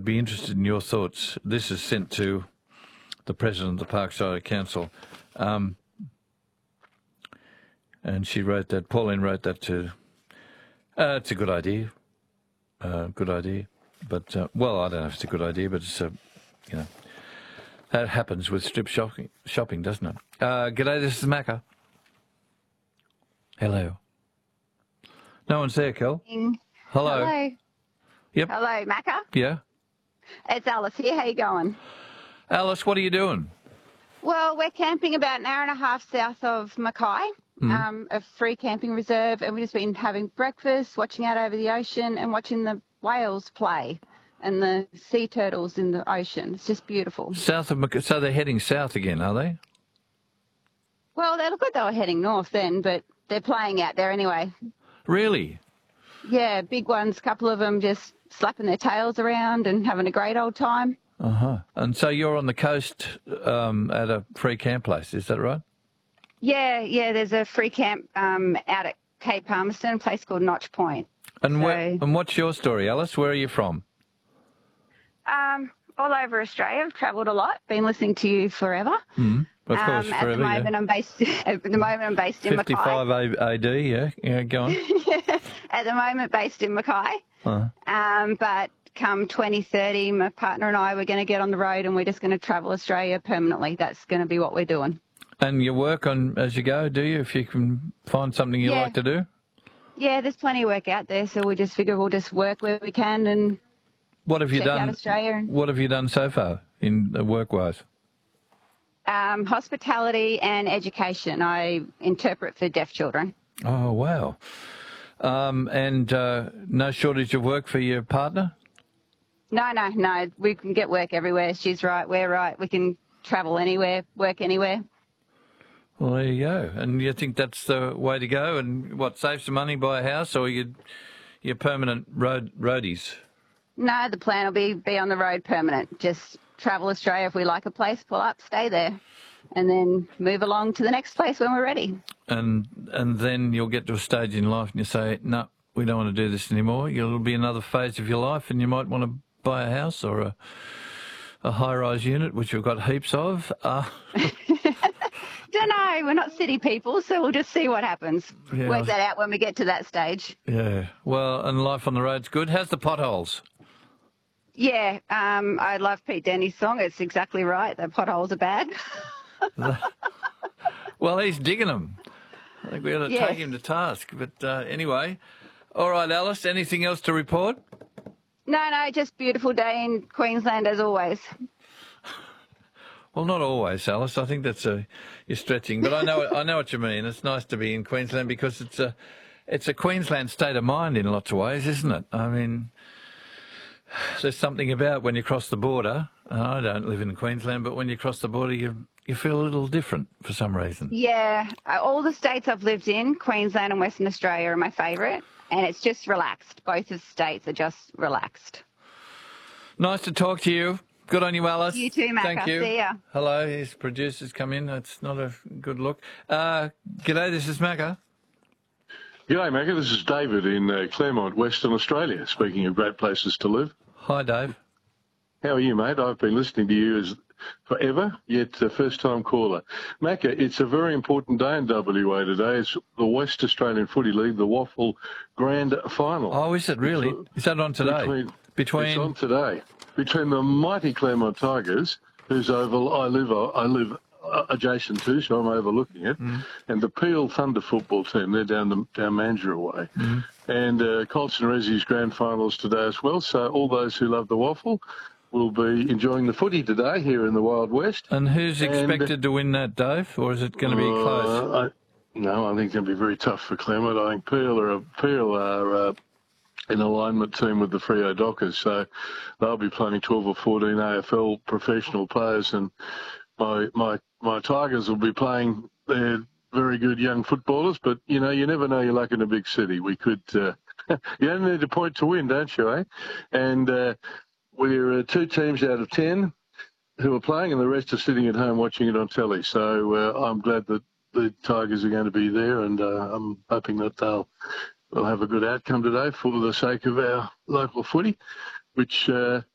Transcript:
be interested in your thoughts. This is sent to the President of the Parkside Council. And she wrote that, Pauline wrote that to, it's a good idea. Good idea. But, well, I don't know if it's a good idea, but it's, that happens with strip shopping, doesn't it? G'day, this is Macca. Hello. No one's there, Kel. Hello. Hello. Yep. Hello, Macca. Yeah. It's Alice here. How you going? Alice, what are you doing? Well, we're camping about an hour and a half south of Mackay, a free camping reserve, and we've just been having breakfast, watching out over the ocean and watching the whales play and the sea turtles in the ocean. It's just beautiful. South of Mackay, so they're heading south again, are they? Well, they look like they were heading north then, but they're playing out there anyway. Really? Yeah, big ones, a couple of them just slapping their tails around and having a great old time. Uh-huh. And so you're on the coast at a free camp place, is that right? Yeah, there's a free camp out at Cape Palmerston, a place called Notch Point. And what's your story, Alice? Where are you from? All over Australia. I've travelled a lot, been listening to you forever. Of course, forever, at the moment, I'm based in Mackay. 55 AD, yeah, go on. At the moment, based in Mackay. But come 2030, my partner and I, we're going to get on the road and we're just going to travel Australia permanently. That's going to be what we're doing. And you work on as you go, do you, if you can find something you like to do? Yeah, there's plenty of work out there, so we just figure we'll just work where we can and what have you check done? out Australia. What have you done so far in work-wise? Hospitality and education. I interpret for deaf children. Oh, wow. And no shortage of work for your partner? No. We can get work everywhere. She's right. We're right. We can travel anywhere, work anywhere. Well, there you go. And you think that's the way to go? And what, save some money, buy a house, or you're permanent roadies? No, the plan will be on the road permanent. Just travel Australia. If we like a place, pull up, stay there, and then move along to the next place when we're ready. And then you'll get to a stage in life and you say, no, we don't want to do this anymore. It'll be another phase of your life and you might want to buy a house or a high-rise unit, which we've got heaps of. Don't know. We're not city people, so we'll just see what happens. Yeah. Work that out when we get to that stage. Yeah. Well, and life on the road's good. How's the potholes? Yeah, I love Pete Denny's song. It's exactly right. The potholes are bad. Well, he's digging them. I think we ought to take him to task. But anyway, all right, Alice, anything else to report? No, just beautiful day in Queensland as always. Well, not always, Alice. I think that's you're stretching, but I know what you mean. It's nice to be in Queensland because it's a Queensland state of mind in lots of ways, isn't it? I mean, there's something about when you cross the border. I don't live in Queensland, but when you cross the border, you feel a little different for some reason. Yeah, all the states I've lived in, Queensland and Western Australia, are my favourite, and it's just relaxed. Both of the states are just relaxed. Nice to talk to you. Good on you, Alice. You too, Macca. Thank you. See ya. Hello, his producers come in. That's not a good look. G'day, this is Macca. G'day, Macca. This is David in Claremont, Western Australia, speaking of great places to live. Hi, Dave. How are you, mate? I've been listening to you as forever, yet a first-time caller. Macca, it's a very important day in WA today. It's the West Australian Footy League, the Waffle Grand Final. Oh, is it really? Is that on today? It's on today. Between the mighty Claremont Tigers, whose oval I live adjacent to, so I'm overlooking it, and the Peel Thunder football team. They're down Mandurah way. And Colts and Resi's grand finals today as well. So all those who love the waffle will be enjoying the footy today here in the Wild West. And who's expected to win that, Dave, or is it going to be close? No, I think it's going to be very tough for Claremont. I think Peel are an alignment team with the Freo Dockers, so they'll be playing 12 or 14 AFL professional players, and my Tigers will be playing their very good young footballers. But you never know your luck in a big city. We could you only need a point to win, don't you, eh? And we're 2 teams out of 10 who are playing, and the rest are sitting at home watching it on telly. So I'm glad that the Tigers are going to be there, and I'm hoping that we'll have a good outcome today for the sake of our local footy, which